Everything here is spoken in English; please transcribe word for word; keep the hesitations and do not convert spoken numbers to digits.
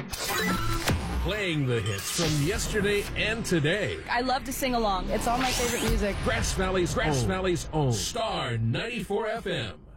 Playing the hits from yesterday and today. I love to sing along. It's all my favorite music. Grass Valley's Grass Valley's own Star ninety-four F M.